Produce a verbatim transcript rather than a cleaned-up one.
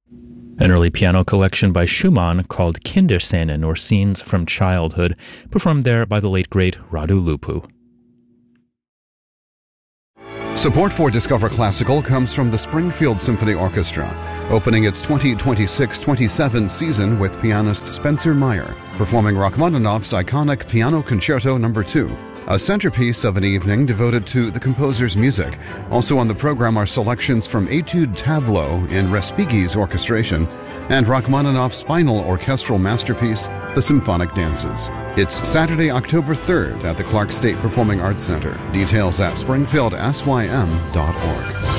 An early piano collection by Schumann called Kinderscenen, or Scenes from Childhood, performed there by the late great Radu Lupu. Support for Discover Classical comes from the Springfield Symphony Orchestra, opening its twenty twenty-six twenty-seven season with pianist Spencer Meyer, performing Rachmaninoff's iconic Piano Concerto number two, a centerpiece of an evening devoted to the composer's music. Also on the program are selections from Etude Tableau in Respighi's orchestration and Rachmaninoff's final orchestral masterpiece, the Symphonic Dances. It's Saturday, October third at the Clark State Performing Arts Center. Details at springfield s y m dot org.